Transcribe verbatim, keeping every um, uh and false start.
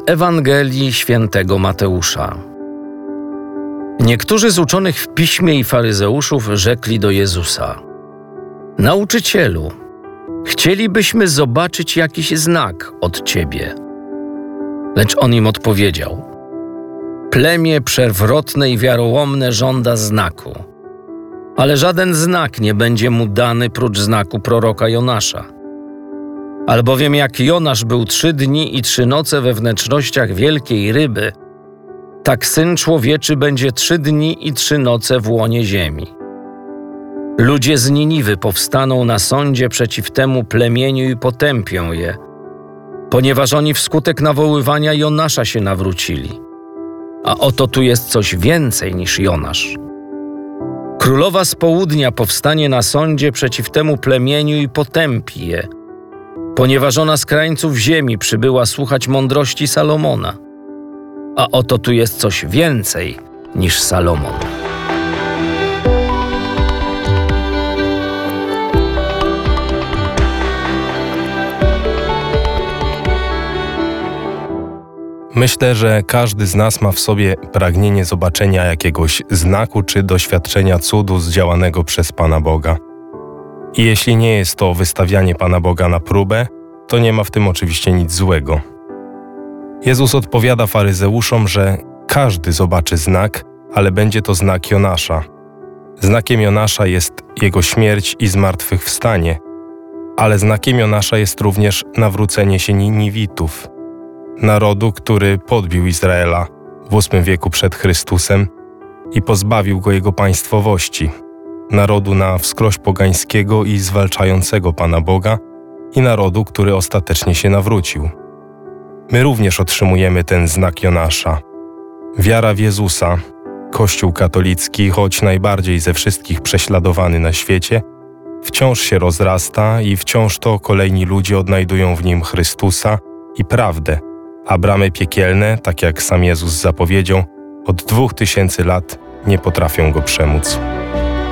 Z Ewangelii Świętego Mateusza. Niektórzy z uczonych w piśmie i faryzeuszów rzekli do Jezusa: Nauczycielu, chcielibyśmy zobaczyć jakiś znak od Ciebie. Lecz on im odpowiedział: Plemię przewrotne i wiarołomne żąda znaku, ale żaden znak nie będzie mu dany prócz znaku proroka Jonasza. Albowiem jak Jonasz był trzy dni i trzy noce we wnętrznościach wielkiej ryby, tak Syn Człowieczy będzie trzy dni i trzy noce w łonie ziemi. Ludzie z Niniwy powstaną na sądzie przeciw temu plemieniu i potępią je, ponieważ oni wskutek nawoływania Jonasza się nawrócili. A oto tu jest coś więcej niż Jonasz. Królowa z południa powstanie na sądzie przeciw temu plemieniu i potępi je, ponieważ ona z krańców ziemi przybyła słuchać mądrości Salomona. A oto tu jest coś więcej niż Salomon. Myślę, że każdy z nas ma w sobie pragnienie zobaczenia jakiegoś znaku czy doświadczenia cudu zdziałanego przez Pana Boga. I jeśli nie jest to wystawianie Pana Boga na próbę, to nie ma w tym oczywiście nic złego. Jezus odpowiada faryzeuszom, że każdy zobaczy znak, ale będzie to znak Jonasza. Znakiem Jonasza jest jego śmierć i zmartwychwstanie, ale znakiem Jonasza jest również nawrócenie się Niniwitów, narodu, który podbił Izraela w ósmym wieku przed Chrystusem i pozbawił go jego państwowości, narodu na wskroś pogańskiego i zwalczającego Pana Boga i narodu, który ostatecznie się nawrócił. My również otrzymujemy ten znak Jonasza. Wiara w Jezusa, Kościół katolicki, choć najbardziej ze wszystkich prześladowany na świecie, wciąż się rozrasta i wciąż to kolejni ludzie odnajdują w nim Chrystusa i prawdę, a bramy piekielne, tak jak sam Jezus zapowiedział, od dwóch tysięcy lat nie potrafią go przemóc.